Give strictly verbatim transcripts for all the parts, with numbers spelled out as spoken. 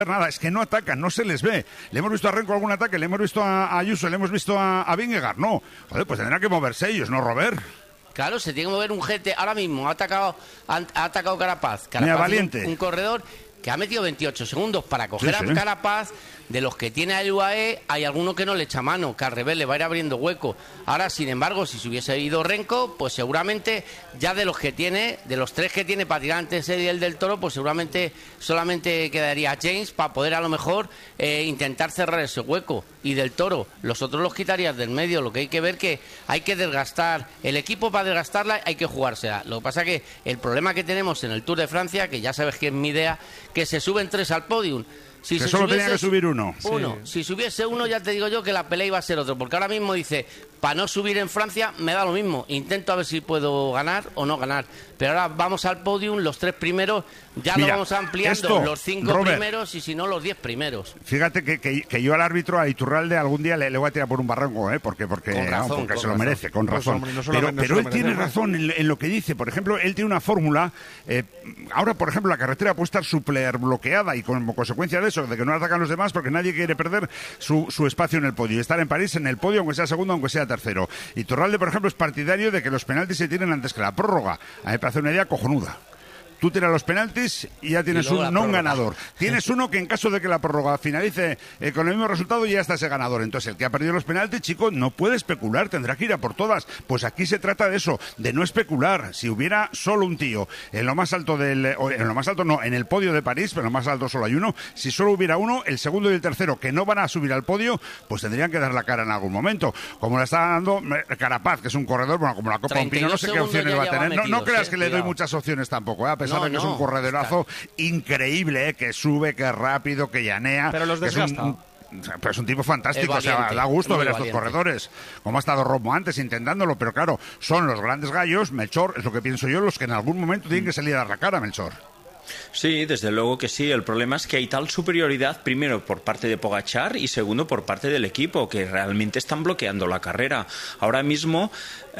nada, es que no atacan, no se les ve. Le hemos visto a Renko algún ataque, le hemos visto a Ayuso, le hemos visto a, a Vingegaard. No, joder, pues tendrán que moverse ellos, ¿no, Robert? Claro, se tiene que mover un G T. Ahora mismo ha atacado, ha, ha atacado Carapaz. Carapaz Mira, Valiente. Un, un corredor que ha metido veintiocho segundos para coger sí, sí. a Carapaz. De los que tiene a U A E, hay alguno que no le echa mano, que al revés le va a ir abriendo hueco. Ahora, sin embargo, si se hubiese ido Renko, pues seguramente ya de los que tiene, de los tres que tiene para tirar antes el del Toro, pues seguramente solamente quedaría James para poder a lo mejor eh, intentar cerrar ese hueco. Y del Toro, los otros los quitarías del medio. Lo que hay que ver que hay que desgastar el equipo, para desgastarla hay que jugársela. Lo que pasa que el problema que tenemos en el Tour de Francia, que ya sabes que es mi idea, que se suben tres al podium. Si que se solo subiese, tenía que subir uno. Uno. Sí. Si subiese uno, ya te digo yo que la pelea iba a ser otro. Porque ahora mismo dice, para no subir en Francia, me da lo mismo. Intento a ver si puedo ganar o no ganar. Pero ahora vamos al podium, los tres primeros, ya Mira, lo vamos ampliando, esto, los cinco Robert, primeros y si no, los diez primeros. Fíjate que, que, que yo al árbitro, a Iturralde, algún día le, le voy a tirar por un barranco, ¿eh? Porque, porque, con razón, no, porque con se lo razón. merece, con razón. Pues, hombre, no pero no pero él tiene razón en, en lo que dice. Por ejemplo, él tiene una fórmula. Eh, ahora, por ejemplo, la carretera puede estar súper bloqueada y como consecuencia de eso, de que no atacan los demás, porque nadie quiere perder su, su espacio en el podio. Y estar en París en el podio, aunque sea segundo, aunque sea tercero. Iturralde, por ejemplo, es partidario de que los penaltis se tienen antes que la prórroga. A mí me parece una idea cojonuda. Tú tiras los penaltis y ya tienes y un no un ganador. Tienes uno que en caso de que la prórroga finalice eh, con el mismo resultado ya está ese ganador. Entonces el que ha perdido los penaltis, chico, no puede especular, tendrá que ir a por todas. Pues aquí se trata de eso, de no especular. Si hubiera solo un tío en lo más alto del, en lo más alto no, en el podio de París, pero en lo más alto solo hay uno. Si solo hubiera uno, el segundo y el tercero que no van a subir al podio, pues tendrían que dar la cara en algún momento. Como la está dando Carapaz, que es un corredor, bueno, como la Copa un Pino, no sé qué opciones va a tener. No, no creas que le doy muchas opciones tampoco, ¿eh? A pesar no, de que no. es un corredor increíble, ¿eh? Que sube, que es rápido, que llanea. Pero los desgasta. Es un, pero es un tipo fantástico, valiente, o sea, da gusto ver a estos valiente. corredores. Como ha estado Romo antes intentándolo, pero claro, son los grandes gallos, Melchor, es lo que pienso yo, los que en algún momento tienen que salir a dar la cara, Melchor. Sí, desde luego que sí. El problema es que hay tal superioridad, primero por parte de Pogačar y segundo por parte del equipo, que realmente están bloqueando la carrera. Ahora mismo,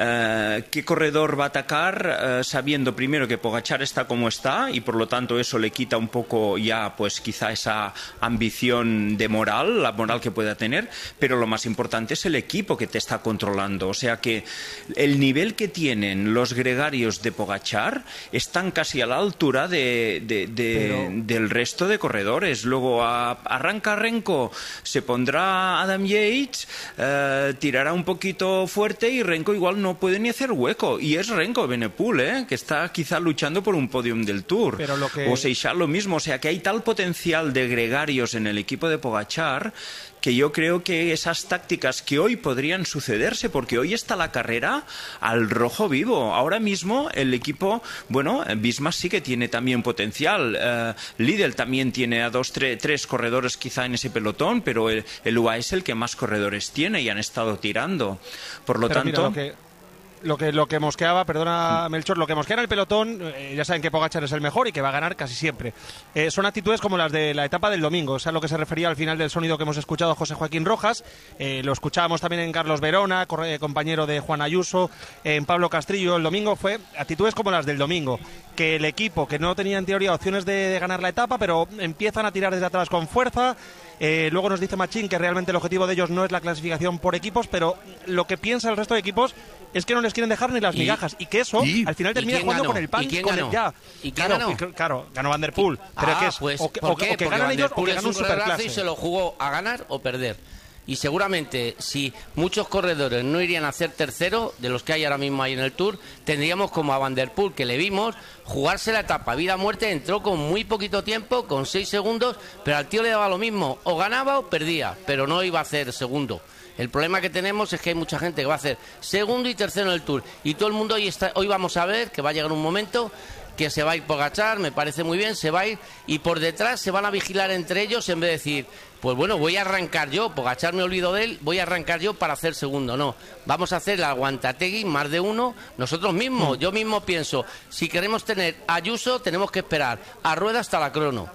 eh, ¿qué corredor va a atacar eh, sabiendo primero que Pogačar está como está y por lo tanto eso le quita un poco ya pues quizá esa ambición de moral, la moral que pueda tener, pero lo más importante es el equipo que te está controlando. O sea que el nivel que tienen los gregarios de Pogačar están casi a la altura de De, de, Pero... del resto de corredores. Luego a, arranca Renko, se pondrá Adam Yates, eh, tirará un poquito fuerte y Renko igual no puede ni hacer hueco. Y es Renko Benepul, ¿eh? Que está quizá luchando por un podium del Tour. Pero lo que... O Seixal lo mismo. O sea que hay tal potencial de gregarios en el equipo de Pogačar que yo creo que esas tácticas que hoy podrían sucederse, porque hoy está la carrera al rojo vivo. Ahora mismo el equipo, bueno, Visma sí que tiene también potencial. Uh, Lidl también tiene a dos, tre, tres corredores quizá en ese pelotón, pero el, el U A E es el que más corredores tiene y han estado tirando. Por lo pero tanto... Mira, lo que... Lo que, lo que mosqueaba, perdona Melchor, lo que mosquea en el pelotón, eh, ya saben que Pogačar es el mejor y que va a ganar casi siempre. Eh, son actitudes como las de la etapa del domingo, o sea, lo que se refería al final del sonido que hemos escuchado a José Joaquín Rojas, eh, lo escuchábamos también en Carlos Verona, corre, compañero de Juan Ayuso, eh, en Pablo Castrillo el domingo, fue actitudes como las del domingo, que el equipo, que no tenía en teoría opciones de, de ganar la etapa, pero empiezan a tirar desde atrás con fuerza. Eh, luego nos dice Machín que realmente el objetivo de ellos no es la clasificación por equipos, pero lo que piensa el resto de equipos es que no les quieren dejar ni las migajas y, y que eso ¿y? al final termina jugando ganó? con el pan. ¿Y quién con ganó? el ya. ¿Y quién claro, ganó? Y, claro, ganó Van der Poel. Pero ah, que es, pues, o que, ¿por o, qué? o que Porque ganan Van ellos der o Poel que es ganan un un corredorazo superclase. y se lo jugó a ganar o perder. Y seguramente si muchos corredores no irían a ser tercero de los que hay ahora mismo ahí en el Tour, tendríamos como a Van der Poel, que le vimos jugarse la etapa vida o muerte, entró con muy poquito tiempo, con seis segundos, pero al tío le daba lo mismo, o ganaba o perdía, pero no iba a hacer segundo. El problema que tenemos es que hay mucha gente que va a hacer segundo y tercero en el Tour, y todo el mundo hoy, está, hoy vamos a ver que va a llegar un momento que se va a ir Pogačar, me parece muy bien, se va a ir, y por detrás se van a vigilar entre ellos en vez de decir, pues bueno, voy a arrancar yo, Pogačar me olvido de él, voy a arrancar yo para hacer segundo. No, vamos a hacer la aguantategui, más de uno, nosotros mismos. Yo mismo pienso, si queremos tener a Ayuso, tenemos que esperar a Rueda hasta la crono.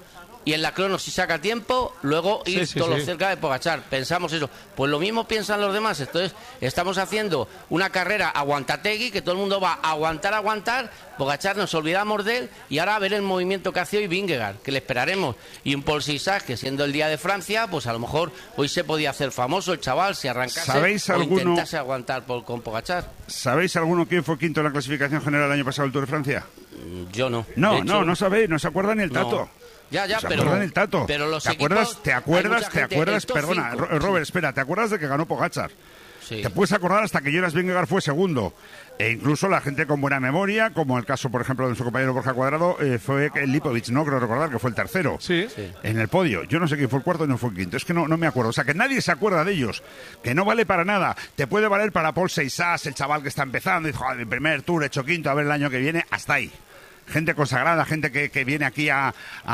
y en la crono si saca tiempo, luego ir Sí, sí, todo sí. cerca de Pogačar. Pensamos eso. Pues lo mismo piensan los demás. Entonces estamos haciendo una carrera aguantategui, que todo el mundo va a aguantar, aguantar. Pogačar nos olvidamos de él y ahora a ver el movimiento que hace hoy Vingegaard, que le esperaremos. Y un Paul Sisach, que siendo el día de Francia, pues a lo mejor hoy se podía hacer famoso el chaval si arrancase ¿Sabéis o alguno- intentase aguantar por, con Pogačar. ¿Sabéis alguno quién fue quinto en la clasificación general el año pasado del Tour de Francia? Yo no. No, De hecho, no, no sabéis, no se acuerda ni el no. Tato. Ya, ya, ¿Se pero, acuerdan el Tato? pero los ¿Te equipos, acuerdas? ¿Te hay acuerdas? mucha ¿Te gente, acuerdas? el top Perdona, cinco. Ro- Robert, espera, ¿te acuerdas de que ganó Pogačar? Sí. Te puedes acordar hasta que Jonas Vingegaard fue segundo. E incluso la gente con buena memoria, como el caso, por ejemplo, de nuestro compañero Borja Cuadrado, eh, fue que Lipovic, no creo recordar que fue el tercero Sí. Sí. en el podio. Yo no sé quién fue el cuarto y no fue el quinto. Es que no, no me acuerdo. O sea, que nadie se acuerda de ellos. Que no vale para nada. Te puede valer para Paul Sisach, el chaval que está empezando. Y dice, joder, mi primer Tour hecho quinto, a ver el año que viene. Hasta ahí. Gente consagrada, gente que, que viene aquí a, a,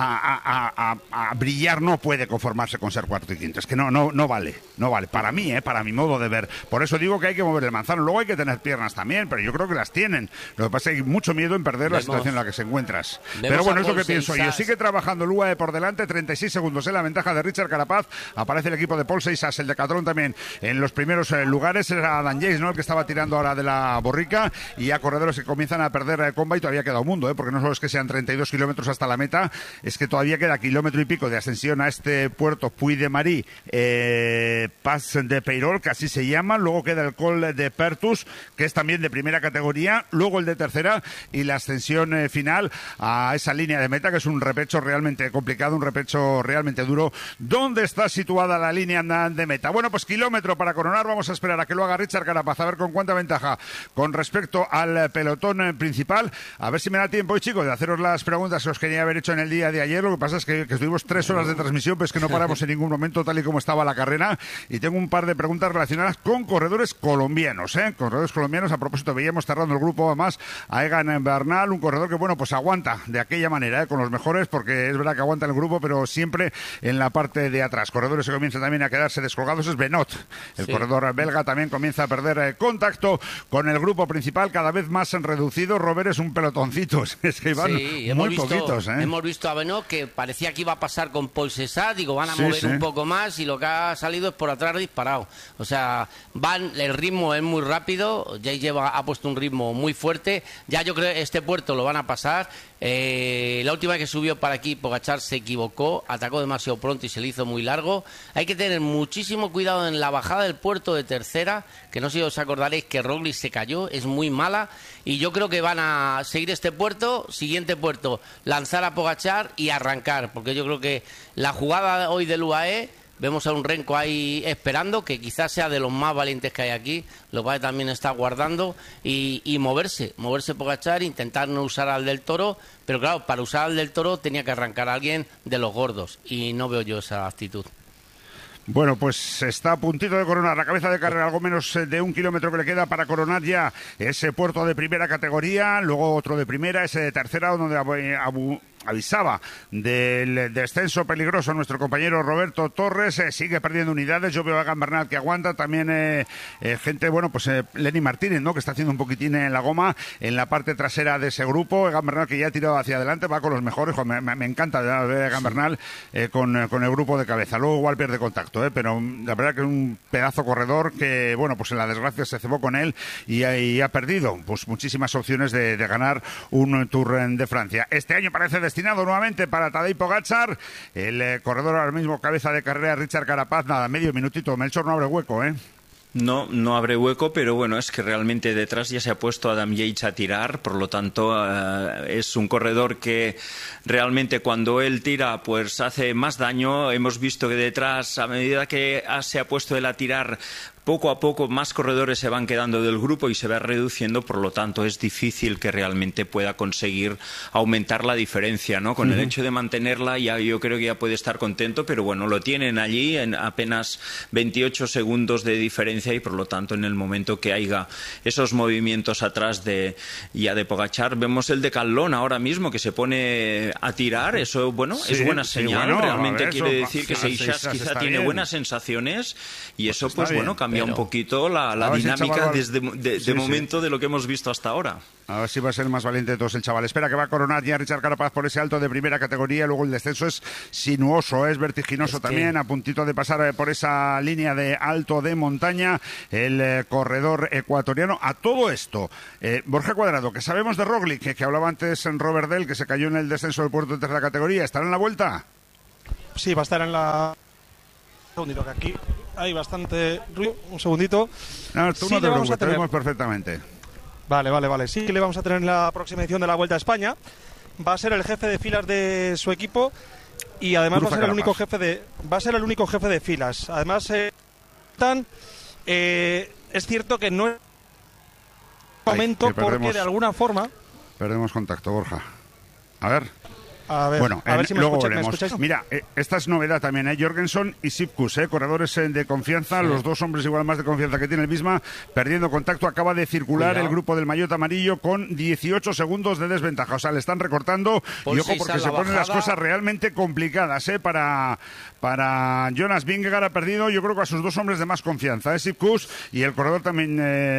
a, a, a brillar, no puede conformarse con ser cuarto y quinto. Es que no, no, no vale, no vale. Para mí, eh, para mi modo de ver. Por eso digo que hay que mover el manzano. Luego hay que tener piernas también, pero yo creo que las tienen. Lo que pasa es que hay mucho miedo en perder la Vemos- situación en la que se encuentras. vemos Pero bueno, a es lo que Paul pienso yo. Sisach. Sigue trabajando el U A E por delante, treinta y seis segundos en la ventaja de Richard Carapaz. Aparece el equipo de Paul Sisach, el Decathlon también en los primeros eh, lugares. Era Dan Yates, ¿no?, el que estaba tirando ahora de la borrica. Y a corredores que comienzan a perder eh, comba y todavía queda un mundo, ¿eh? Porque no solo es que sean treinta y dos kilómetros hasta la meta, es que todavía queda kilómetro y pico de ascensión a este puerto Puy de Marí, eh, Pas de Peirol, que así se llama. Luego queda el Col de Pertus, que es también de primera categoría. Luego el de tercera y la ascensión eh, final a esa línea de meta, que es un repecho realmente complicado, un repecho realmente duro. ¿Dónde está situada la línea de meta? Bueno, pues kilómetro para coronar. Vamos a esperar a que lo haga Richard Carapaz, a ver con cuánta ventaja con respecto al pelotón eh, principal. A ver si me da tiempo hoy, chicos, de haceros las preguntas que os quería haber hecho en el día de ayer. Lo que pasa es que, que estuvimos tres horas de transmisión, pero es que no paramos en ningún momento tal y como estaba la carrera. Y tengo un par de preguntas relacionadas con corredores colombianos, ¿eh? Corredores colombianos. A propósito, veíamos cerrando el grupo además a Egan Bernal, un corredor que, bueno, pues aguanta de aquella manera, ¿eh?, con los mejores, porque es verdad que aguanta el grupo, pero siempre en la parte de atrás. Corredores que comienzan también a quedarse descolgados es Benot. El Sí. corredor belga también comienza a perder eh, contacto con el grupo principal, cada vez más reducido. Robert, es un pelotoncito. Es que van Sí, hemos muy visto, poquitos, ¿eh? hemos visto a Benot que parecía que iba a pasar con Paul Sisach, digo, van a Sí, mover sí. un poco más y lo que ha salido es por atrás disparado. O sea, van, el ritmo es muy rápido, Jay lleva, ha puesto un ritmo muy fuerte, ya yo creo que este puerto lo van a pasar. Eh, la última vez que subió para aquí, Pogačar se equivocó, atacó demasiado pronto y se le hizo muy largo. Hay que tener muchísimo cuidado en la bajada del puerto de tercera, que no sé si os acordaréis que Roglic se cayó, es muy mala, y yo creo que van a seguir este puerto, siguiente puerto, lanzar a Pogačar y arrancar, porque yo creo que la jugada hoy del U A E, vemos a un Renko ahí esperando, que quizás sea de los más valientes que hay aquí, lo cual también está guardando, y, y moverse, moverse Pogačar, intentar no usar al del Toro, pero claro, para usar al del Toro tenía que arrancar a alguien de los gordos, y no veo yo esa actitud. Bueno, pues está a puntito de coronar la cabeza de carrera, algo menos de un kilómetro que le queda para coronar ya ese puerto de primera categoría, luego otro de primera, ese de tercera, donde Abu, Abu, avisaba del descenso peligroso nuestro compañero Roberto Torres. Eh, sigue perdiendo unidades. Yo veo a Egan Bernal que aguanta, también eh, eh, gente, bueno, pues eh, Lenny Martínez, ¿no?, que está haciendo un poquitín en la goma en la parte trasera de ese grupo. Egan Bernal, que ya ha tirado hacia adelante, va con los mejores. Joder, me, me, me encanta ver a Egan Bernal eh, con, eh, con el grupo de cabeza. Luego igual pierde contacto, eh, pero la verdad que es un pedazo corredor que, bueno, pues en la desgracia se cebó con él y, y ha perdido pues muchísimas opciones de, de ganar un Tour de Francia. Este año parece destinado nuevamente para Tadej Pogačar, el eh, corredor ahora mismo cabeza de carrera Richard Carapaz. Nada, medio minutito, Melchor, no abre hueco, ¿eh? No, no abre hueco, pero bueno, es que realmente detrás ya se ha puesto Adam Yates a tirar, por lo tanto uh, es un corredor que realmente cuando él tira pues hace más daño. Hemos visto que detrás, a medida que se ha puesto él a tirar, poco a poco más corredores se van quedando del grupo y se va reduciendo, por lo tanto es difícil que realmente pueda conseguir aumentar la diferencia, ¿no? Con uh-huh. el hecho de mantenerla ya yo creo que ya puede estar contento, pero bueno, lo tienen allí en apenas veintiocho segundos de diferencia y por lo tanto en el momento que haya esos movimientos atrás de ya de Pogačar, vemos el Decathlon ahora mismo que se pone a tirar, eso bueno, sí, es buena señal, sí, bueno, realmente ver, quiere eso, decir que Seixas quizá tiene bien. buenas sensaciones y pues eso pues bien. bueno, cambia cambia Pero- un poquito la, la A ver si el dinámica chaval- desde de, de Sí, sí. momento de lo que hemos visto hasta ahora. A ver si va a ser el más valiente de todos el chaval. Espera que va a coronar ya Richard Carapaz por ese alto de primera categoría. Luego el descenso es sinuoso, es vertiginoso Es que- también. A puntito de pasar eh, por esa línea de alto de montaña el eh, corredor ecuatoriano. A todo esto, eh, Borja Cuadrado, que sabemos de Roglic, que, que hablaba antes en Robert Dell, que se cayó en el descenso del puerto de tercera categoría. ¿Estará en la vuelta? Sí, va a estar en la... Un segundito, que aquí hay bastante ruido. Un segundito. No, tú Sí, no te le vamos preocupes, a te tener. vemos perfectamente. Vale, vale, vale. Sí que le vamos a tener en la próxima edición de la Vuelta a España. Va a ser el jefe de filas de su equipo y además Cruza va a ser el Carapaz. único jefe de va a ser el único jefe de filas. Además, eh, tan, eh, es cierto que no es Ay, momento que porque perdemos- de alguna forma. Perdemos contacto, Borja. A ver. A ver, Bueno, a ver en- si me, luego escucha- ¿me veremos. escucháis. Mira, eh, esta es novedad también, ¿eh? Jorgensen y Sipkus, ¿eh? Corredores eh, de confianza, los dos hombres igual más de confianza que tiene el Visma, perdiendo contacto. Acaba de circular Cuidado. el grupo del maillot amarillo con dieciocho segundos de desventaja. O sea, le están recortando Por y ojo si porque sale se la ponen las bajada. cosas realmente complicadas, ¿eh? Para, para Jonas Vingegaard ha perdido, yo creo que a sus dos hombres de más confianza, ¿eh? Sipkus y el corredor también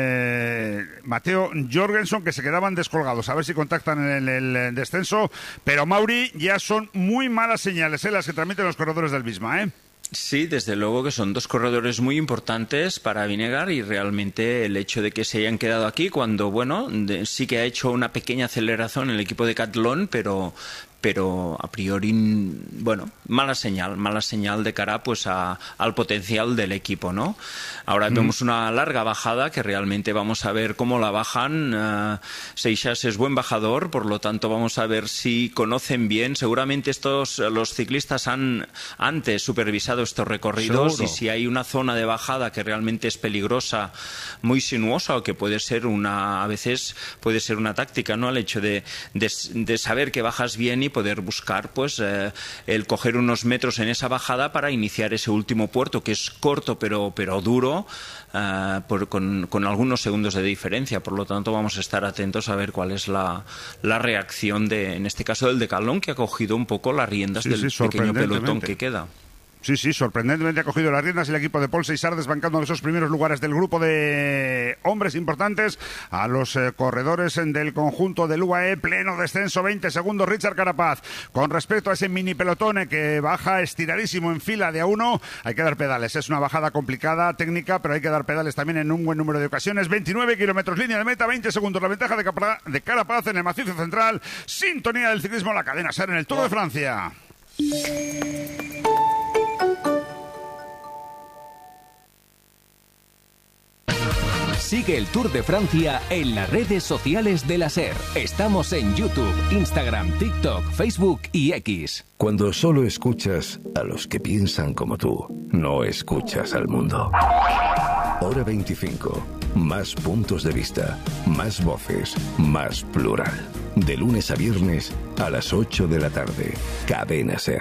eh, Mateo Jorgensen, que se quedaban descolgados. A ver si contactan en el, el descenso. Pero Mauri, ya son muy malas señales, ¿eh? Las que transmiten los corredores del Visma, ¿eh? Sí, desde luego que son dos corredores muy importantes para Vingegaard y realmente el hecho de que se hayan quedado aquí cuando, bueno, de- sí que ha hecho una pequeña aceleración en el equipo de Catlon, pero pero a priori, bueno, mala señal, mala señal de cara pues a, al potencial del equipo, ¿no? Ahora Mm. vemos una larga bajada que realmente vamos a ver cómo la bajan. Uh, Seixas es buen bajador, por lo tanto vamos a ver si conocen bien. Seguramente estos los ciclistas han antes supervisado estos recorridos. Seguro. Y si hay una zona de bajada que realmente es peligrosa, muy sinuosa, o que puede ser una, a veces puede ser una táctica, ¿no? El hecho de, de, de saber que bajas bien y poder buscar pues eh, el coger unos metros en esa bajada para iniciar ese último puerto, que es corto pero, pero duro, eh, por, con, con algunos segundos de diferencia. Por lo tanto, vamos a estar atentos a ver cuál es la, la reacción de, en este caso, del Decathlon, que ha cogido un poco las riendas Sí, del sí, pequeño pelotón sorprendentemente. que queda. Sí, sí, sorprendentemente ha cogido las riendas el equipo de Paul Seissar, desbancando esos primeros lugares del grupo de hombres importantes a los eh, corredores en del conjunto del U A E. Pleno descenso, veinte segundos, Richard Carapaz. Con respecto a ese mini pelotón eh, que baja estiradísimo en fila de a uno, hay que dar pedales. Es una bajada complicada, técnica, pero hay que dar pedales también en un buen número de ocasiones. veintinueve kilómetros, línea de meta, veinte segundos. La ventaja de, Capra- de Carapaz en el macizo central. Sintonía del ciclismo, la cadena SER en el Tour de Francia. Sigue el Tour de Francia en las redes sociales de la SER. Estamos en YouTube, Instagram, TikTok, Facebook y X. Cuando solo escuchas a los que piensan como tú, no escuchas al mundo. Hora veinticinco. Más puntos de vista, más voces, más plural. De lunes a viernes a las ocho de la tarde. Cadena SER.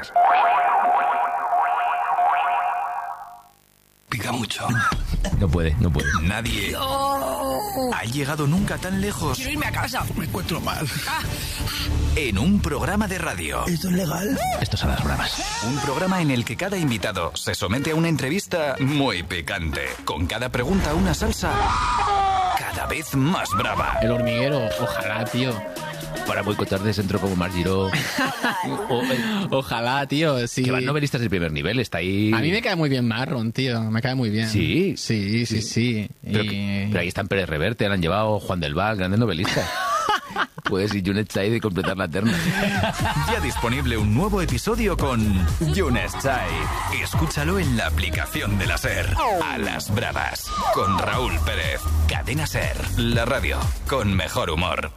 Pica mucho. No puede, no puede. Nadie ha llegado nunca tan lejos. Quiero irme a casa. Me encuentro mal. En un programa de radio. ¿Esto es legal? Estos son las bromas. Un programa en el que cada invitado se somete a una entrevista muy picante. Con cada pregunta una salsa cada vez más brava. El hormiguero, ojalá, tío. Para boicotar de centro como Margiró. O- eh, Ojalá, tío, sí. que van novelistas de primer nivel, está ahí. A mí me cae muy bien Marron, tío. Me cae muy bien. Sí. Sí, sí, sí. Pero, Y- que- pero ahí están Pérez Reverte, han llevado Juan del Val, grandes novelistas. Puedes ir Junet Chai de completar la terna. Ya disponible un nuevo episodio con Younes Chai. Escúchalo en la aplicación de la SER. A las bravas. Con Raúl Pérez. Cadena SER. La radio con mejor humor.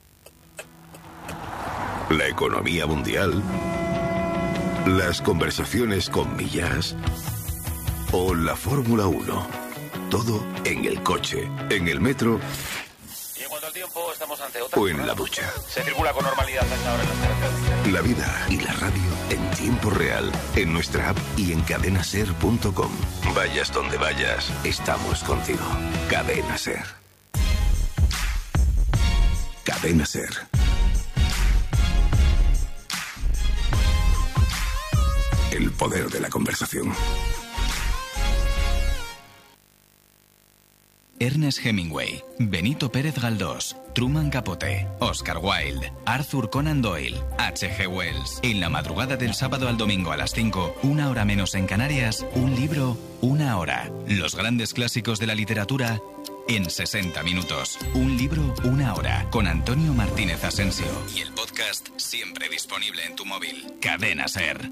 La economía mundial, las conversaciones con Millás o la Fórmula uno. Todo en el coche, en el metro Y en cuanto al tiempo, estamos ante otra. o en la ducha. Se circula con normalidad hasta ahora en las carreteras. La vida y la radio en tiempo real, en nuestra app y en cadena ser punto com. Vayas donde vayas, estamos contigo. Cadena SER. Cadena SER. El poder de la conversación. Ernest Hemingway, Benito Pérez Galdós, Truman Capote, Oscar Wilde, Arthur Conan Doyle, H G Wells. En la madrugada del sábado al domingo a las cinco, una hora menos en Canarias, un libro, una hora. Los grandes clásicos de la literatura en sesenta minutos. Un libro, una hora. Con Antonio Martínez Asensio. Y el podcast siempre disponible en tu móvil. Cadena SER.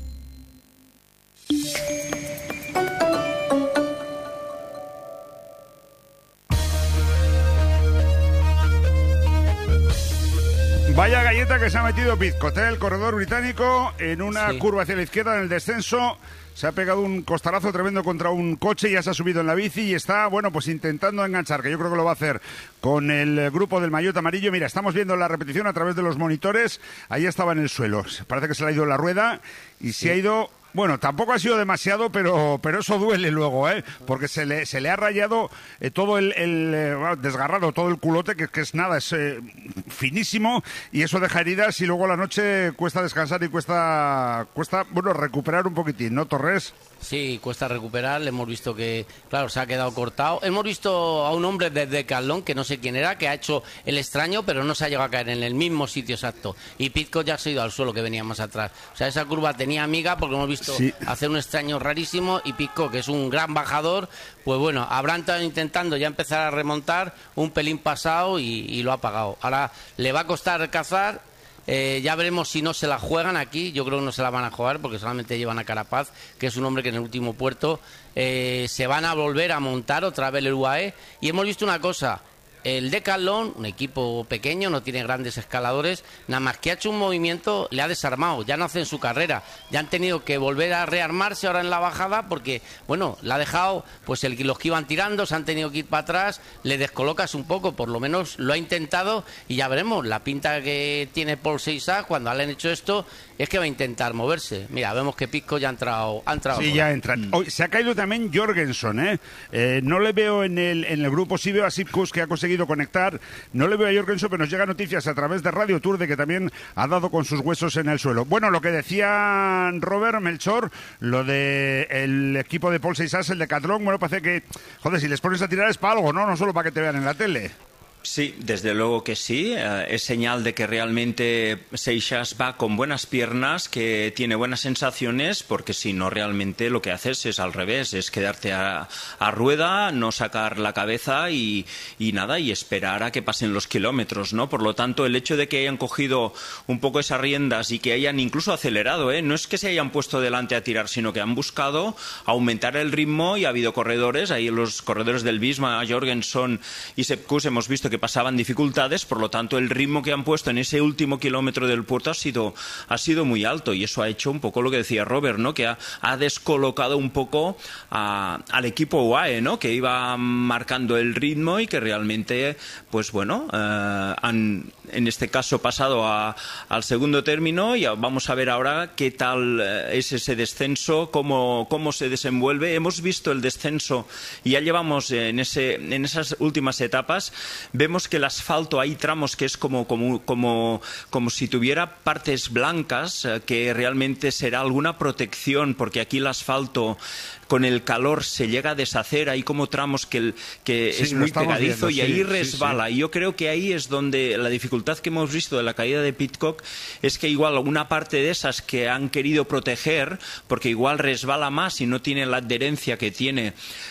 Vaya galleta que se ha metido Pidcock, el corredor británico, en una sí. curva hacia la izquierda en el descenso. Se ha pegado un costalazo tremendo contra un coche, ya se ha subido en la bici y está, bueno, pues intentando enganchar, que yo creo que lo va a hacer con el grupo del maillot amarillo. Mira, estamos viendo la repetición a través de los monitores. Ahí estaba en el suelo. Parece que se le ha ido la rueda y sí. se ha ido... Bueno, tampoco ha sido demasiado, pero pero eso duele luego, ¿eh? Porque se le se le ha rayado eh, todo el, el eh, desgarrado, todo el culote, que, que es nada, es eh, finísimo, y eso deja heridas y luego a la noche cuesta descansar y cuesta, cuesta bueno, recuperar un poquitín, ¿no, Torres? Sí, cuesta recuperar, le hemos visto que, claro, se ha quedado cortado. Hemos visto a un hombre de Decathlon, que no sé quién era, que ha hecho el extraño, pero no se ha llegado a caer en el mismo sitio exacto. Y Pidcock ya se ha ido al suelo, que venía más atrás. O sea, esa curva tenía amiga, porque hemos visto sí. hacer un extraño rarísimo, y Pidcock, que es un gran bajador, pues bueno, habrán estado intentando ya empezar a remontar, un pelín pasado y, y lo ha pagado. Ahora le va a costar cazar. Eh, ya veremos si no se la juegan aquí. Yo creo que no se la van a jugar porque solamente llevan a Carapaz, que es un hombre que en el último puerto eh, se van a volver a montar otra vez el U A E. Y hemos visto una cosa: el Decathlon, un equipo pequeño, no tiene grandes escaladores, nada más que ha hecho un movimiento, le ha desarmado, ya no hacen su carrera, ya han tenido que volver a rearmarse ahora en la bajada porque, bueno, la ha dejado, pues el, los que iban tirando se han tenido que ir para atrás, le descolocas un poco, por lo menos lo ha intentado, y ya veremos, la pinta que tiene Paul Seisach cuando le han hecho esto es que va a intentar moverse. Mira, vemos que Pidcock ya ha entrado. Ha entrado sí, ya entra. Mm. Hoy, se ha caído también Jorgensen, ¿eh? eh no le veo en el, en el grupo, sí veo a Sipkus, que ha conseguido conectar, no le veo a Jorgensen, pero nos llegan noticias a través de Radio Tour de que también ha dado con sus huesos en el suelo. Bueno, lo que decía Robert Melchor, lo de el equipo de Paul Seisach, el Decathlon, bueno, parece que, joder, si les pones a tirar es para algo, ¿no? No solo para que te vean en la tele. Sí, desde luego que sí. Eh, es señal de que realmente Seisach va con buenas piernas, que tiene buenas sensaciones, porque si no, realmente lo que haces es al revés, es quedarte a, a rueda, no sacar la cabeza y, y nada, y esperar a que pasen los kilómetros, ¿no? Por lo tanto, el hecho de que hayan cogido un poco esas riendas y que hayan incluso acelerado, ¿eh? No es que se hayan puesto delante a tirar, sino que han buscado aumentar el ritmo, y ha habido corredores, ahí los corredores del Visma, Jorgensen y Sipkus, hemos visto que pasaban dificultades, por lo tanto el ritmo que han puesto en ese último kilómetro del puerto ha sido, ha sido muy alto, y eso ha hecho un poco lo que decía Robert, ¿no? Que ha, ha descolocado un poco a, al equipo U A E, ¿no? Que iba marcando el ritmo y que realmente, pues bueno, eh, han en este caso pasado a, al segundo término, y vamos a ver ahora qué tal es ese descenso, cómo, cómo se desenvuelve. Hemos visto el descenso y ya llevamos en, ese, en esas últimas etapas, vemos que el asfalto, hay tramos que es como, como, como, como si tuviera partes blancas, que realmente será alguna protección, porque aquí el asfalto con el calor se llega a deshacer, hay como tramos que, el, que sí, es muy pegadizo viendo, y ahí sí, resbala, sí, sí. Y yo creo que ahí es donde la dificultad que hemos visto de la caída de Pidcock es que igual una parte de esas que han querido proteger, porque igual resbala más y no tiene la adherencia que tiene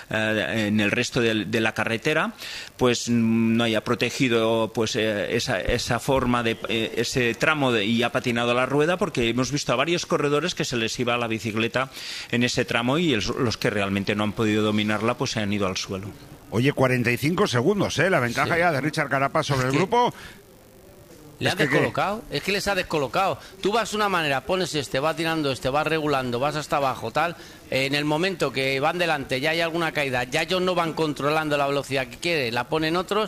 eh, en el resto de, de la carretera, pues no haya protegido pues eh, esa, esa forma de eh, ese tramo de, y ha patinado la rueda, porque hemos visto a varios corredores que se les iba la bicicleta en ese tramo, y el, los que realmente no han podido dominarla pues se han ido al suelo. Oye, cuarenta y cinco segundos, ¿eh? La ventaja sí. ya de Richard Carapaz sobre es el grupo. Le ha descolocado, es que les ha descolocado. Tú vas de una manera, pones este, va tirando este, va regulando, vas hasta abajo, tal. En el momento que van delante, ya hay alguna caída, ya ellos no van controlando la velocidad que quieren, la ponen otros,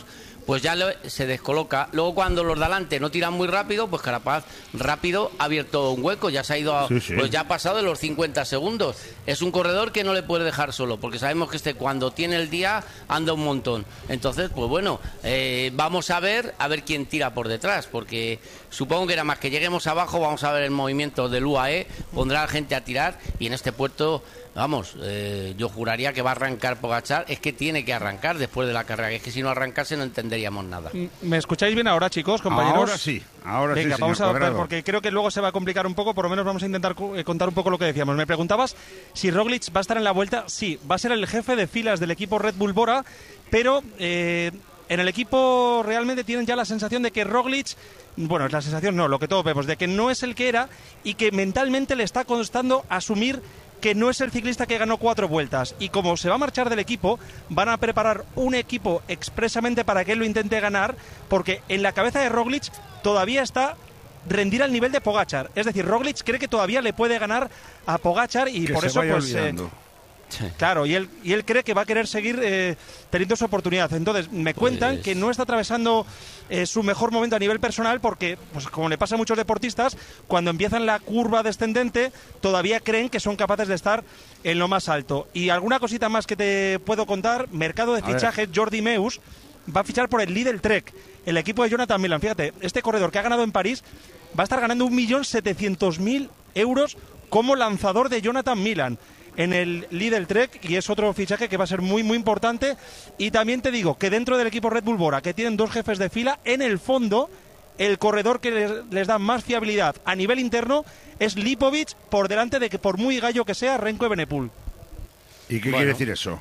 pues ya lo, se descoloca. Luego cuando los de adelante no tiran muy rápido, pues Carapaz rápido ha abierto un hueco, ya se ha ido a, Sí, sí. pues ya ha pasado de los cincuenta segundos. Es un corredor que no le puede dejar solo, porque sabemos que este cuando tiene el día anda un montón. Entonces, pues bueno, eh, vamos a ver a ver quién tira por detrás, porque supongo que nada más que lleguemos abajo vamos a ver el movimiento del U A E, pondrá a la gente a tirar y en este puerto, vamos, eh, yo juraría que va a arrancar Pogačar. Es que tiene que arrancar después de la carrera, que es que si no arrancase no entenderíamos nada. ¿Me escucháis bien ahora, chicos, compañeros? Ahora sí, ahora Venga, sí, vamos señor a ver, Cuadrado. porque creo que luego se va a complicar un poco, por lo menos vamos a intentar cu- eh, contar un poco lo que decíamos. Me preguntabas si Roglic va a estar en la vuelta. Sí, va a ser el jefe de filas del equipo Red Bull Bora, pero eh, en el equipo realmente tienen ya la sensación de que Roglic, bueno, es la sensación no, lo que todos vemos, de que no es el que era y que mentalmente le está costando asumir que no es el ciclista que ganó cuatro vueltas. Y como se va a marchar del equipo, van a preparar un equipo expresamente para que él lo intente ganar, porque en la cabeza de Roglic todavía está rendir al nivel de Pogačar. Es decir, Roglic cree que todavía le puede ganar a Pogačar y Que por se eso vaya pues eh, olvidando. claro, y él y él cree que va a querer seguir eh, teniendo su oportunidad. Entonces, me cuentan Pues- que no está atravesando eh, su mejor momento a nivel personal porque, pues como le pasa a muchos deportistas, cuando empiezan la curva descendente, todavía creen que son capaces de estar en lo más alto. Y alguna cosita más que te puedo contar, mercado de A ver. fichajes, Jordi Meus va a fichar por el Lidl Trek, el equipo de Jonathan Milan. Fíjate, este corredor que ha ganado en París va a estar ganando un millón setecientos mil euros como lanzador de Jonathan Milan en el Lidl Trek, y es otro fichaje que va a ser muy muy importante. Y también te digo que dentro del equipo Red Bull Bora, que tienen dos jefes de fila, en el fondo el corredor que les, les da más fiabilidad a nivel interno es Lipovic, por delante de que por muy gallo que sea Renko Evenepoel. ¿Y qué Bueno. quiere decir eso?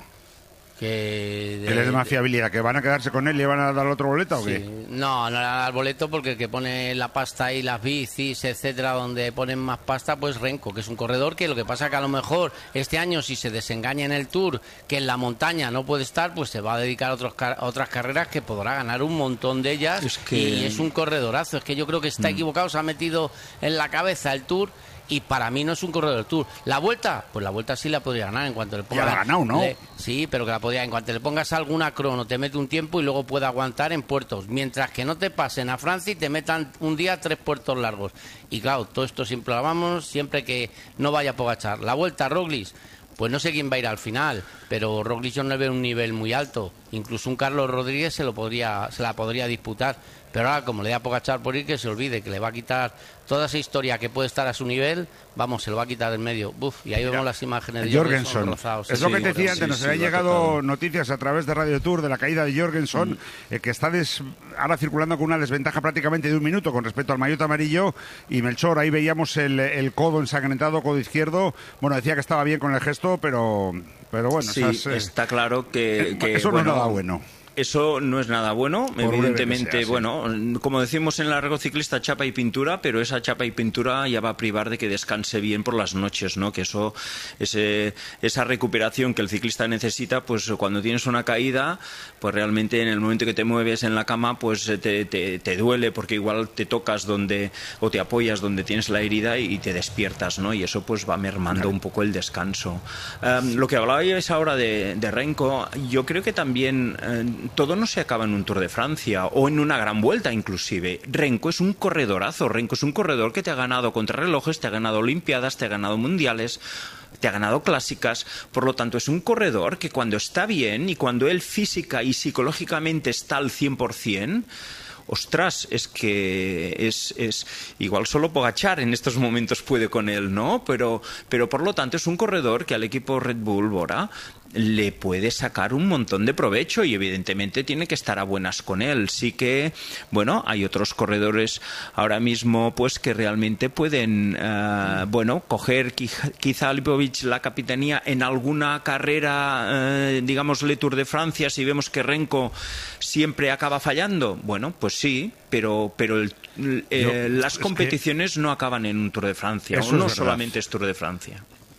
Que, ¿Que les dé más fiabilidad? ¿Que van a quedarse con él y le van a dar otro boleta o Sí. qué? No, no le van a dar boleto porque el que pone la pasta y las bicis, etcétera, donde ponen más pasta, pues Renko, que es un corredor que lo que pasa que a lo mejor este año si se desengaña en el Tour, que en la montaña no puede estar, pues se va a dedicar a, otros, car- a otras carreras que podrá ganar un montón de ellas. Es que- Y es un corredorazo. Es que yo creo que está equivocado, se ha metido en la cabeza el Tour. Y para mí no es un corredor del Tour. La vuelta, pues la vuelta sí la podría ganar en cuanto le ponga. Ya la ha ganado, ¿no? le- sí, pero que la podría, en cuanto le pongas alguna crono, te mete un tiempo y luego puede aguantar en puertos. Mientras que no te pasen a Francia y te metan un día tres puertos largos. Y claro, todo esto siempre lo vamos, siempre que no vaya a Pogačar. La vuelta a Roglic, pues no sé quién va a ir al final, pero Roglic yo no le veo un nivel muy alto. Incluso un Carlos Rodríguez se lo podría, se la podría disputar. Pero ahora, como le da Pogačar por ir, que se olvide, que le va a quitar toda esa historia que puede estar a su nivel, vamos, se lo va a quitar del medio. Buf, y ahí vemos las imágenes de Jorgensen Jorgensen. rozados. Es lo Sí, que te decía sí, antes, nos sí, han lo ha llegado tocado. noticias a través de Radio Tour de la caída de Jorgensen, Mm. eh, que está des- ahora circulando con una desventaja prácticamente de un minuto con respecto al maillot amarillo. Y Melchor, ahí veíamos el, el codo ensangrentado, codo izquierdo. Bueno, decía que estaba bien con el gesto, pero, pero bueno, Sí, esas, eh, está claro que, eh, que, eso bueno, no es nada bueno. Eso no es nada bueno, breve que evidentemente, sea, sí. bueno, como decimos en la largo ciclista, chapa y pintura, pero esa chapa y pintura ya va a privar de que descanse bien por las noches, ¿no? Que eso, ese, esa recuperación que el ciclista necesita, pues cuando tienes una caída, pues realmente en el momento que te mueves en la cama, pues te, te, te duele porque igual te tocas donde, o te apoyas donde tienes la herida y te despiertas, ¿no? Y eso pues va mermando un poco el descanso. Um, lo que hablabais ahora de, de Renko, yo creo que también eh, todo no se acaba en un Tour de Francia o en una gran vuelta inclusive. Renko es un corredorazo, Renko es un corredor que te ha ganado contrarrelojes, te ha ganado olimpiadas, te ha ganado mundiales, te ha ganado clásicas, por lo tanto es un corredor que cuando está bien y cuando él física y psicológicamente está al cien por ciento, ostras, es que es, es igual solo Pogačar en estos momentos puede con él, ¿no? Pero, pero por lo tanto es un corredor que al equipo Red Bull Bora le puede sacar un montón de provecho y evidentemente tiene que estar a buenas con él. Sí que, bueno, hay otros corredores ahora mismo pues que realmente pueden, uh, bueno, coger quizá, quizá Lipovic la capitanía en alguna carrera, uh, digamos, Le Tour de Francia, si vemos que Renko siempre acaba fallando. Bueno, pues sí, pero, pero el, eh, Yo, las es competiciones que no acaban en un Tour de Francia, eso o no es verdad. solamente es Tour de Francia.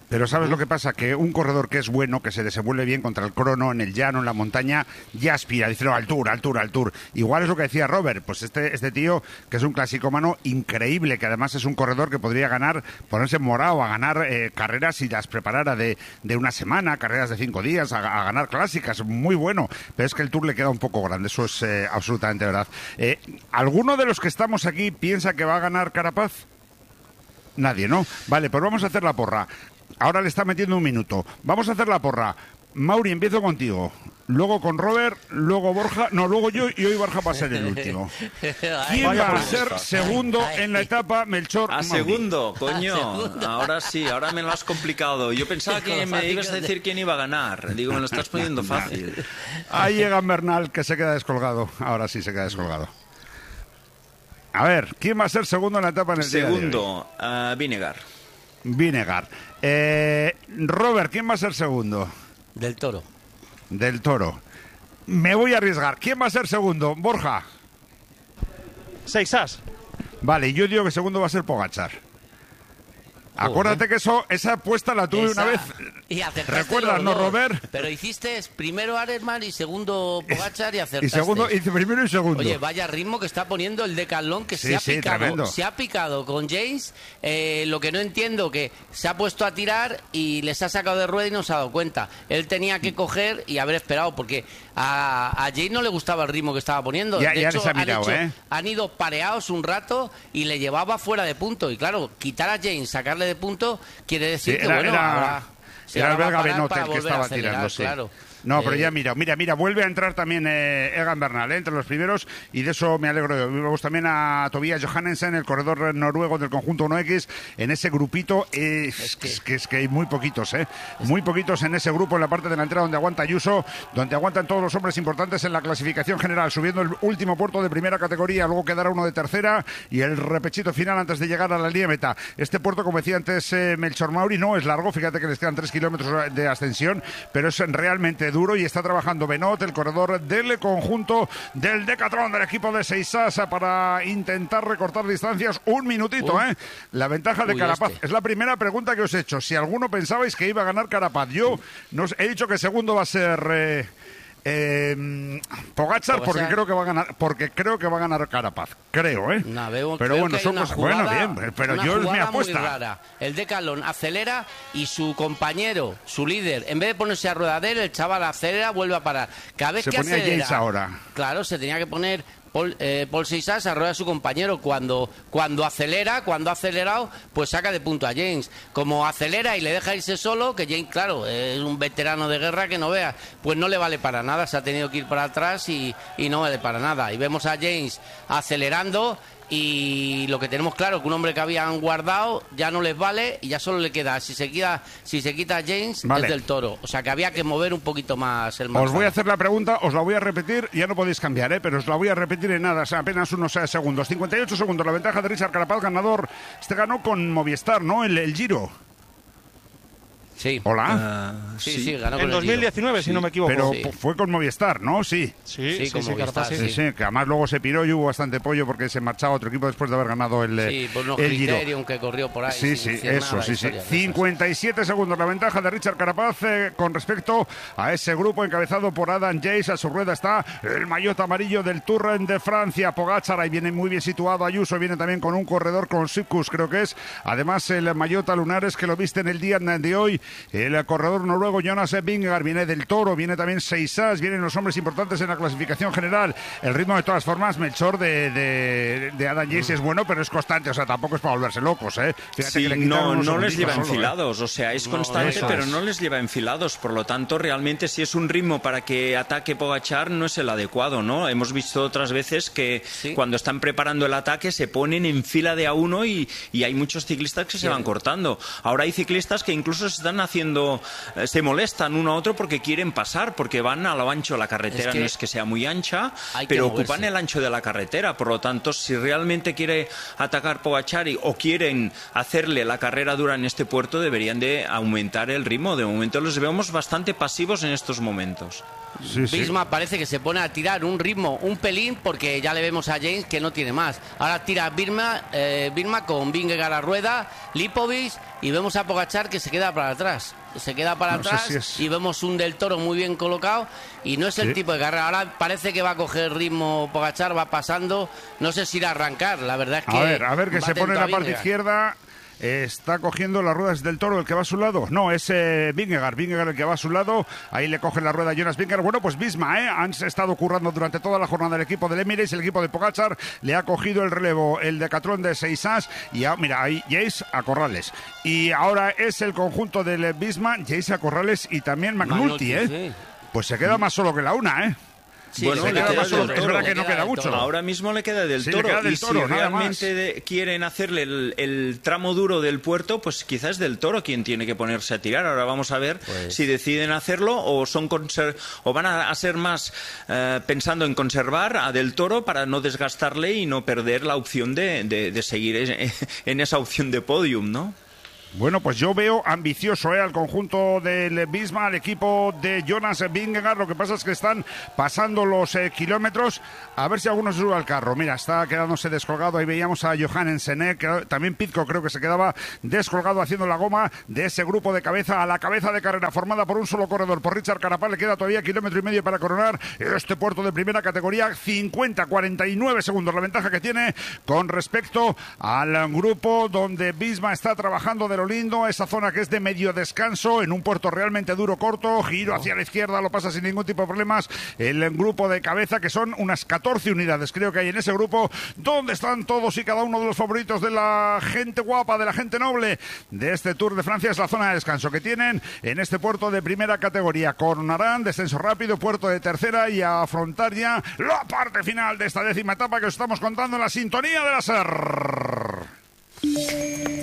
Pero ¿sabes lo que pasa? Que un corredor que es bueno, que se desenvuelve bien contra el crono, en el llano, en la montaña, ya aspira, dice, no, al Tour, al Tour, al Tour. Igual es lo que decía Robert, pues este, este tío, que es un clasicómano increíble, que además es un corredor que podría ganar, ponerse morado a ganar eh, carreras si las preparara de, de una semana, carreras de cinco días, a, a ganar clásicas, muy bueno. Pero es que el Tour le queda un poco grande, eso es eh, absolutamente verdad. Eh, ¿Alguno de los que estamos aquí piensa que va a ganar Carapaz? Nadie, ¿no? Vale, pues vamos a hacer la porra. Ahora le está metiendo un minuto. Vamos a hacer la porra. Mauri, empiezo contigo. Luego con Robert, luego Borja. No, luego yo y hoy Borja va a ser el último. ¿Quién va a ser segundo en la etapa? Melchor. A segundo, coño. Ahora sí, ahora me lo has complicado. Yo pensaba que me ibas a decir quién iba a ganar. Digo, me lo estás poniendo fácil. Ahí llega Bernal, que se queda descolgado. Ahora sí se queda descolgado. A ver, ¿quién va a ser segundo en la etapa en el día de hoy? Segundo, uh, Vinegar. Vinegar. Eh, Robert, ¿quién va a ser segundo? Del Toro. Del Toro. Me voy a arriesgar. ¿Quién va a ser segundo? Borja. Seixas. Vale, yo digo que segundo va a ser Pogačar. Acuérdate que eso, esa apuesta la tuve Esa. una vez. Y acertaste ¿Recuerdas, los no, dos. Robert? Pero hiciste primero Arenman y segundo Pogačar y acertaste. Y segundo, hice primero y segundo. Oye, vaya ritmo que está poniendo el Decathlon, que Sí, se ha sí, picado, tremendo. se ha picado con James. Eh, lo que no entiendo, que se ha puesto a tirar y les ha sacado de rueda y no se ha dado cuenta. Él tenía que coger y haber esperado, porque a, a James no le gustaba el ritmo que estaba poniendo. Ya- de ya hecho, les ha mirado, han, hecho- ¿eh? han ido pareados un rato y le llevaba fuera de punto. Y claro, quitar a James, sacarle de punto, quiere decir Sí, que era, bueno, era- ahora se era la el va a belga parar Benoit para el que volver a estaba acelerar, tirando, sí. claro. No, pero Eh, ya mira, mira, mira, vuelve a entrar también eh, Egan Bernal, eh, entre los primeros, y de eso me alegro yo. Vemos también a Tobias Johannesen, el corredor noruego del conjunto uno equis, en ese grupito. Eh, es, que, es, que, es que hay muy poquitos, ¿eh? Muy poquitos en ese grupo, en la parte delantera donde aguanta Ayuso, donde aguantan todos los hombres importantes en la clasificación general, subiendo el último puerto de primera categoría, luego quedará uno de tercera y el repechito final antes de llegar a la línea de meta. Este puerto, como decía antes eh, Melchor Mauri, no es largo, fíjate que les quedan tres kilómetros de ascensión, pero es realmente duro y está trabajando Benoit, el corredor del conjunto del Decathlon del equipo de Seixas, para intentar recortar distancias. Un minutito, Uy. ¿eh? La ventaja de Uy, Carapaz. este. Es la primera pregunta que os he hecho. Si alguno pensabais que iba a ganar Carapaz, yo no os- he dicho que segundo va a ser eh, eh, Pogačar, porque Pogačar. creo que va a ganar, porque creo que va a ganar Carapaz. Creo, ¿eh? No, veo- pero veo bueno, que hay son una cosas- jugada, bueno, bien, pero una yo es mi jugada muy apuesta. rara. El Decathlon acelera y su compañero, su líder, en vez de ponerse a rueda de él, el chaval acelera, vuelve a parar. Cada vez Se que ponía acelera, James ahora. Claro, se tenía que poner Paul, eh, Paul Seixas a rueda de su compañero. Cuando, cuando acelera, cuando ha acelerado, pues saca de punto a James. Como acelera y le deja irse solo, que James, claro, es un veterano de guerra que no vea, pues no le vale para nada. Se ha tenido que ir para atrás y, y no vale para nada. Y vemos a James acelerando. Y lo que tenemos claro, que un hombre que habían guardado ya no les vale y ya solo le queda, si se quita, si se quita James, Vale. es del Toro. O sea que había que mover un poquito más el Os voy manzano. a hacer la pregunta, os la voy a repetir, ya no podéis cambiar, ¿eh? Pero os la voy a repetir en nada, o sea, apenas unos eh, segundos. cincuenta y ocho segundos, la ventaja de Richard Carapaz, ganador. Este ganó con Movistar, ¿no? El, el Giro. Sí. Hola. Uh, Sí, sí, ganó En con el dos mil diecinueve, si no me equivoco. Pero sí. pu- fue con Movistar, ¿no? Sí. Sí, Sí, sí, con sí, Movistar, Carapaz, Sí, sí. sí, que además luego se piró y hubo bastante pollo porque se marchaba a otro equipo después de haber ganado el, eh, Sí, por unos el Giro. criterios que corrió por ahí. Sí, sin sí, decir eso, nada, sí, sí. historias de esas. cincuenta y siete segundos la ventaja de Richard Carapaz eh, con respecto a ese grupo encabezado por Adam Yates. A su rueda está el maillot amarillo del Tour de Francia. Pogačar, ahí viene muy bien situado. Ayuso viene también con un corredor con Sipkus, creo que es. Además, el maillot a lunares que lo viste en el día de hoy. El corredor noruego Jonas Vingegaard viene del Toro, viene también Seixas, vienen los hombres importantes en la clasificación general. El ritmo, de todas formas, Melchor, de, de, de Adam Yates es bueno, pero es constante, o sea, tampoco es para volverse locos, ¿eh? Fíjate Sí, que le quitaron no, unos no les segunditos lleva solo, ¿eh? enfilados, o sea, es No, constante, eso pero es. no les lleva enfilados. Por lo tanto, realmente, si es un ritmo para que ataque Pogačar, no es el adecuado, ¿no? Hemos visto otras veces que Sí. cuando están preparando el ataque se ponen en fila de a uno y, y hay muchos ciclistas que se van cortando. Ahora hay ciclistas que incluso se están están haciendo, eh, se molestan uno a otro porque quieren pasar, porque van a lo ancho de la carretera. Es que no es que sea muy ancha, hay que pero moverse. ocupan el ancho de la carretera. Por lo tanto, si realmente quiere atacar Pogačar o quieren hacerle la carrera dura en este puerto, deberían de aumentar el ritmo. De momento los vemos bastante pasivos en estos momentos. Sí, sí. Visma parece que se pone a tirar un ritmo, un pelín, porque ya le vemos a James que no tiene más. Ahora tira Visma, eh, Visma con Vingegaard a la rueda, Lipovic, y vemos a Pogačar que se queda para atrás. Se queda para No sé atrás si es- y vemos un Del Toro muy bien colocado, y no es el Sí. tipo de carrera. Ahora parece que va a coger ritmo Pogačar, va pasando, no sé si irá a arrancar, la verdad es que... A ver, a ver, que va se pone en atento a la parte Vingegaard. izquierda. Eh, Está cogiendo las ruedas del Toro el que va a su lado. No, es eh, Vingegaard. Vingegaard el que va a su lado. Ahí le coge la rueda a Jonas Vingegaard. Bueno, pues Visma, ¿eh? Han estado currando durante toda la jornada el equipo del Emirates. El equipo de Pogačar le ha cogido el relevo, el Decathlon de Seisas. Y ah, mira, ahí Jace a Corrales. Y ahora es el conjunto del Visma, Jace a Corrales y también McNulty, Magnuti, ¿eh? sí. Pues se queda más solo que la una, ¿eh? Sí, Bueno, le le queda queda más del solo, Toro. Es verdad que le no queda queda del mucho. Toro. Ahora mismo le queda del Sí, le Toro. queda del y Toro, si nada realmente más. de- quieren hacerle el, el tramo duro del puerto, pues quizás del Toro quien tiene que ponerse a tirar. Ahora vamos a ver Pues- si deciden hacerlo o son conser- o van a, a ser más eh, pensando en conservar a del Toro para no desgastarle y no perder la opción de, de- de seguir en, en esa opción de podium, ¿no? Bueno, pues yo veo ambicioso ¿eh? al conjunto del Visma, al equipo de Jonas Vingegaard. Lo que pasa es que están pasando los eh, kilómetros. A ver si alguno se sube al carro. Mira, está quedándose descolgado. Ahí veíamos a Johan Sennek, que también Pizco creo que se quedaba descolgado haciendo la goma de ese grupo de cabeza a la cabeza de carrera formada por un solo corredor. Por Richard Carapaz le queda todavía kilómetro y medio para coronar este puerto de primera categoría. cincuenta a cuarenta y nueve segundos la ventaja que tiene con respecto al grupo donde Visma está trabajando de lo lindo, esa zona que es de medio descanso, en un puerto realmente duro, corto, giro hacia la izquierda, lo pasa sin ningún tipo de problemas, el grupo de cabeza, que son unas catorce unidades, creo que hay en ese grupo, donde están todos y cada uno de los favoritos de la gente guapa, de la gente noble de este Tour de Francia. Es la zona de descanso que tienen en este puerto de primera categoría. Coronarán, descenso rápido, puerto de tercera, y a afrontar ya la parte final de esta décima etapa que os estamos contando en la sintonía de la S E R.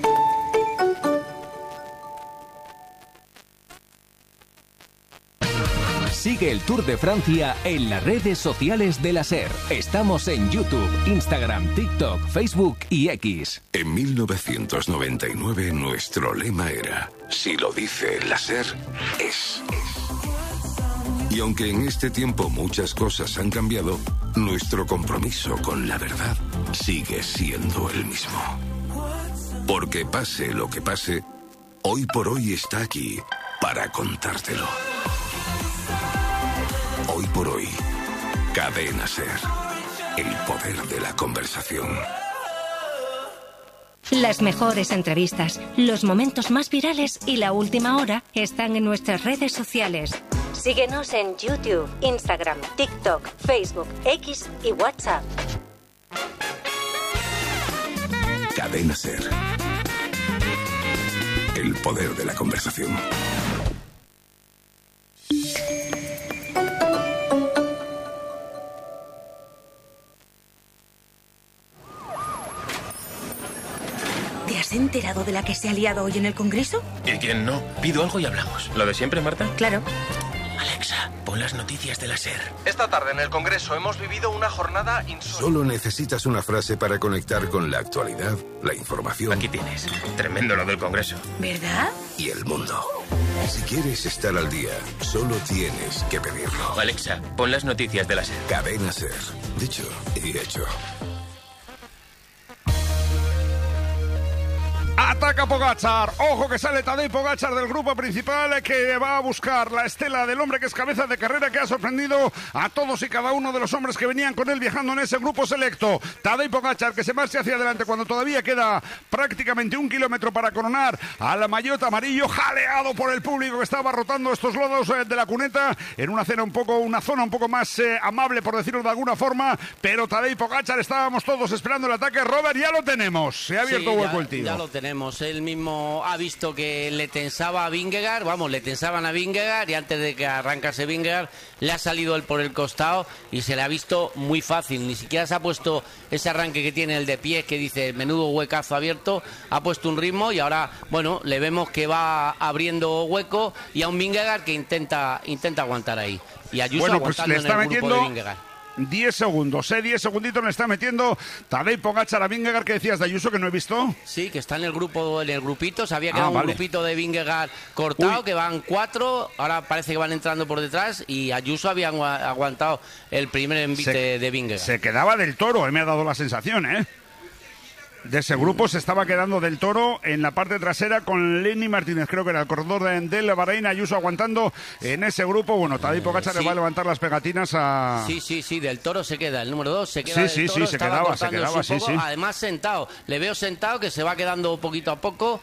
Sigue el Tour de Francia en las redes sociales de la S E R. Estamos en YouTube, Instagram, TikTok, Facebook y X. En mil novecientos noventa y nueve nuestro lema era: si lo dice la S E R, es. Y aunque en este tiempo muchas cosas han cambiado, nuestro compromiso con la verdad sigue siendo el mismo. Porque pase lo que pase, hoy por hoy está aquí para contártelo. Hoy por hoy, Cadena S E R, el poder de la conversación. Las mejores entrevistas, los momentos más virales y la última hora están en nuestras redes sociales. Síguenos en YouTube, Instagram, TikTok, Facebook, X y WhatsApp. Cadena S E R, el poder de la conversación. ¿Te has enterado de la que se ha liado hoy en el Congreso? ¿Y quién no? Pido algo y hablamos. ¿Lo de siempre, Marta? Claro. Alexa, pon las noticias de la S E R. Esta tarde en el Congreso hemos vivido una jornada insólita. Solo necesitas una frase para conectar con la actualidad, la información. Aquí tienes. Tremendo lo del Congreso. ¿Verdad? Y el mundo. Si quieres estar al día, solo tienes que pedirlo. Alexa, pon las noticias de la S E R. Cadena S E R. Dicho y hecho. Ataca Pogačar, ojo que sale Tadej Pogačar del grupo principal, que va a buscar la estela del hombre que es cabeza de carrera, que ha sorprendido a todos y cada uno de los hombres que venían con él viajando en ese grupo selecto. Tadej Pogačar, que se marcha hacia adelante cuando todavía queda prácticamente un kilómetro para coronar al maillot amarillo, jaleado por el público que estaba rotando estos lodos eh, de la cuneta en una cena un poco, una zona un poco más eh, amable, por decirlo de alguna forma, pero Tadej Pogačar, estábamos todos esperando el ataque. Robert, ya lo tenemos, se ha abierto Sí, hueco ya, el tío. ya lo tenemos. vamos, él mismo ha visto que le tensaba a Vingegaard, vamos, le tensaban a Vingegaard y antes de que arrancase Vingegaard le ha salido él por el costado y se le ha visto muy fácil, ni siquiera se ha puesto ese arranque que tiene el de pies que dice menudo huecazo abierto, ha puesto un ritmo y ahora, bueno, le vemos que va abriendo hueco y a un Vingegaard que intenta intenta aguantar ahí y Ayuso bueno, pues aguantando le está en el grupo metiendo de Vingegaard. diez segundos, ¿eh? diez segunditos le está metiendo Tadej Pogačar a Vingegaard. ¿Qué decías de Ayuso que no he visto? Sí, que está en el grupo, en el grupito. Se había quedado Ah, vale. un grupito de Vingegaard cortado, Uy. que van cuatro. Ahora parece que van entrando por detrás. Y Ayuso había agua- aguantado el primer envite Se- de Vingegaard. Se quedaba del Toro, eh, me ha dado la sensación, ¿eh? De ese grupo se estaba quedando del Toro en la parte trasera con Lenny Martínez, creo que era el corredor de, del Bahrein, Ayuso aguantando en ese grupo. Bueno, Tadej Pogačar sí. le va a levantar las pegatinas a... Sí, sí, sí, del Toro se queda, el número dos se queda Sí, del sí, Toro, sí, se estaba quedaba, se cortándose quedaba, un sí, poco, sí. además sentado, le veo sentado que se va quedando poquito a poco.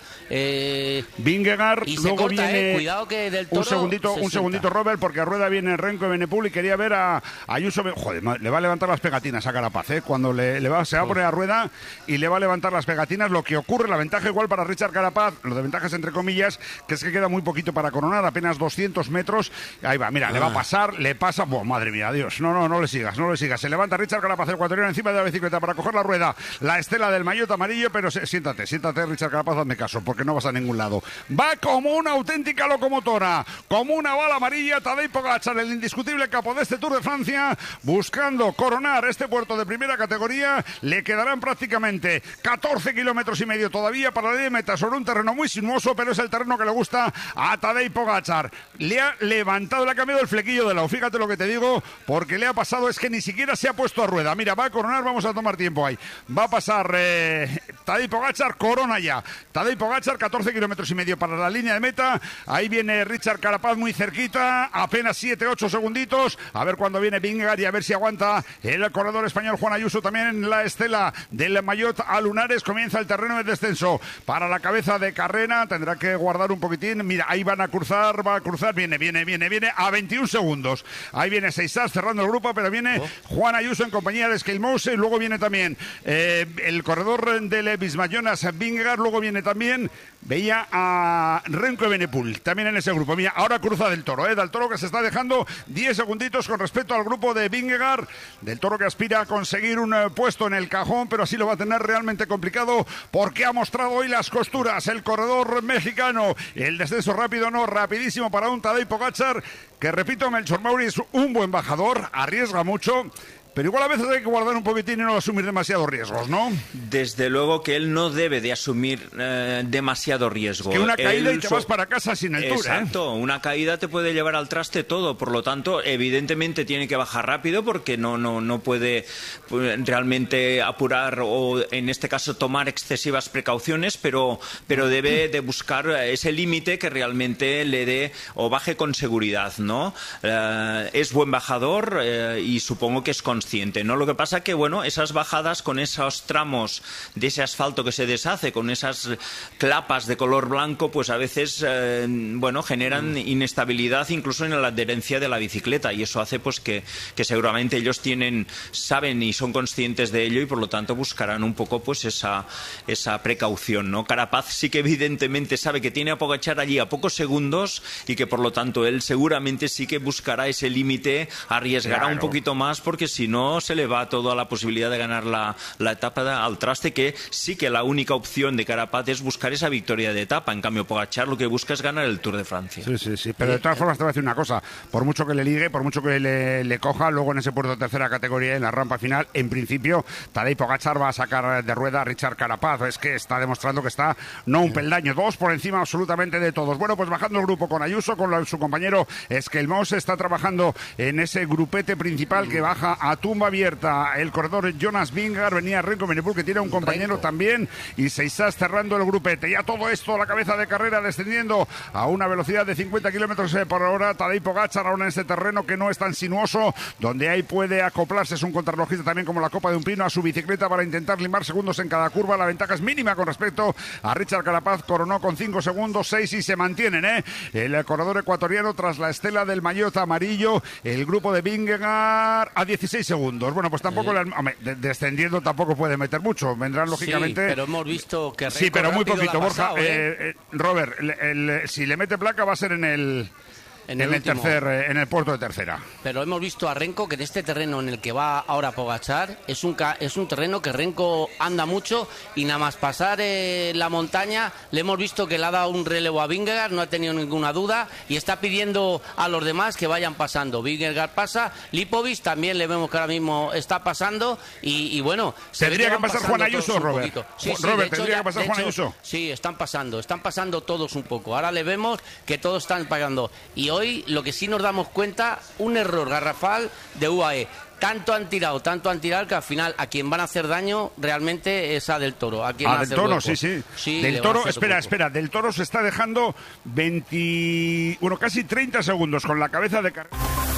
Eh, Vingegaard, y se luego corta, viene eh, cuidado que del Toro un segundito, se un sienta. segundito, Robert, porque a rueda viene Renko y Benepul y quería ver a Ayuso. Joder, ma- le va a levantar las pegatinas a Carapaz, ¿eh? Cuando le, le va, se va a poner a rueda y le va a levantar las pegatinas. Lo que ocurre, la ventaja igual para Richard Carapaz, lo de ventajas entre comillas, que es que queda muy poquito para coronar, apenas doscientos metros. Ahí va, mira, le va a pasar, le pasa. Buah, madre mía, Dios. No, no, no le sigas, no le sigas. Se levanta Richard Carapaz, el ecuatoriano, encima de la bicicleta para coger la rueda. La estela del maillot amarillo, pero se- siéntate, siéntate, Richard Carapaz, hazme caso, porque no vas a ningún lado. Va como una auténtica locomotora, como una bala amarilla, Tadej Pogačar, el indiscutible capo de este Tour de Francia, buscando coronar este puerto de primera categoría. Le quedarán prácticamente catorce kilómetros y medio todavía para la de meta sobre un terreno muy sinuoso, pero es el terreno que le gusta a Tadej Pogačar. Le ha levantado, le ha cambiado el flequillo de lado, fíjate lo que te digo, porque le ha pasado, es que ni siquiera se ha puesto a rueda. Mira, va a coronar, vamos a tomar tiempo ahí. Va a pasar eh, Tadej Pogačar, corona ya. Tadej Pogačar, catorce kilómetros y medio para la línea de meta. Ahí viene Richard Carapaz muy cerquita, apenas siete ocho segunditos. A ver cuándo viene Vingegaard y a ver si aguanta el corredor español Juan Ayuso también en la estela del maillot a lunares. Comienza el terreno de descenso para la cabeza de carrera, tendrá que guardar un poquitín. Mira, ahí van a cruzar, va a cruzar, viene, viene, viene, viene a veintiún segundos. Ahí viene Seisas cerrando el grupo, pero viene Juan Ayuso en compañía de Skelmose, y luego viene también eh, el corredor del Bismayonas Vingegaard, luego viene también, veía a Renko Benepul, también en ese grupo. Mira, ahora cruza del Toro, eh, del Toro que se está dejando diez segunditos con respecto al grupo de Vingegaard, del Toro que aspira a conseguir un eh, puesto en el cajón, pero así lo va a tener realmente complicado porque ha mostrado hoy las costuras el corredor mexicano. El descenso rápido no, rapidísimo para un Tadej Pogačar, que repito, Melchor Mauri es un buen bajador, arriesga mucho, pero igual a veces hay que guardar un poquitín y no asumir demasiados riesgos, ¿no? Desde luego que él no debe de asumir eh, demasiado riesgo. Que una caída Él y te so- vas para casa sin el Tour, ¿eh? Exacto, una caída te puede llevar al traste todo, por lo tanto, evidentemente tiene que bajar rápido porque no, no, no puede pues, realmente apurar o, en este caso, tomar excesivas precauciones, pero, pero debe de buscar ese límite que realmente le dé o baje con seguridad, ¿no? Eh, es buen bajador eh, y supongo que es consciente, ¿no? Lo que pasa que, bueno, esas bajadas con esos tramos de ese asfalto que se deshace, con esas clapas de color blanco, pues a veces, eh, bueno, generan inestabilidad incluso en la adherencia de la bicicleta y eso hace pues que, que seguramente ellos tienen, saben y son conscientes de ello y por lo tanto buscarán un poco pues esa, esa precaución, ¿no? Carapaz sí que evidentemente sabe que tiene a Pogačar allí a pocos segundos y que por lo tanto él seguramente sí que buscará ese límite, arriesgará Claro. un poquito más porque si no se le va toda la posibilidad de ganar la, la etapa al traste, que sí que la única opción de Carapaz es buscar esa victoria de etapa. En cambio, Pogačar lo que busca es ganar el Tour de Francia. Sí, sí, sí, pero de todas formas te voy a decir una cosa, por mucho que le ligue, por mucho que le, le coja, luego en ese puerto de tercera categoría, en la rampa final, en principio, Tadej Pogačar va a sacar de rueda a Richard Carapaz, es que está demostrando que está, no un peldaño, dos por encima absolutamente de todos. Bueno, pues bajando el grupo con Ayuso, con la- su compañero Skelmose, está trabajando en ese grupete principal que baja a tumba abierta el corredor Jonas Vingegaard, venía Renko Benepul, que tiene un compañero también, y Seisas cerrando el grupete. Ya todo esto, la cabeza de carrera descendiendo a una velocidad de cincuenta kilómetros por hora. Tadej Pogačar ahora en este terreno que no es tan sinuoso, donde ahí puede acoplarse, es un contrarrelojista también como la copa de un pino, a su bicicleta para intentar limar segundos en cada curva. La ventaja es mínima con respecto a Richard Carapaz, coronó con cinco segundos, seis y se mantienen, ¿eh? El corredor ecuatoriano tras la estela del maillot amarillo, el grupo de Vingegaard a dieciséis segundos. Bueno, pues tampoco, Sí. le han- hombre, de- descendiendo tampoco puede meter mucho. Vendrán lógicamente. Sí, pero hemos visto que Sí, Renko pero muy rápido le ha poquito, Borja. pasado, ¿eh? Eh, eh, Robert, el- el- si le mete placa va a ser en el, En en el el último. tercer, eh, en el puerto de tercera. Pero hemos visto a Renko que en este terreno en el que va ahora Pogačar es un ca- es un terreno que Renko anda mucho y nada más pasar eh, la montaña le hemos visto que le ha dado un relevo a Vingegaard, no ha tenido ninguna duda y está pidiendo a los demás que vayan pasando. Vingegaard pasa, Lipovic también le vemos que ahora mismo está pasando y, y bueno, se ve ¿Tendría que van pasar pasando Juan Ayuso, todos un Robert? poquito. Sí, Ju- sí, Robert, de hecho, ¿tendría ya- que pasar de Juan hecho, Ayuso? Sí, están pasando, están pasando todos un poco. Ahora le vemos que todos están pagando. Y hoy lo que sí nos damos cuenta, un error garrafal de U A E. Tanto han tirado, tanto han tirado que al final a quien van a hacer daño realmente es a Del Toro. A quien Ah, va a del hacer Toro, hueco. sí, sí. Sí, Del le va a Toro, hacer espera, hueco. espera. Del Toro se está dejando veinte, bueno, casi treinta segundos con la cabeza de carrera.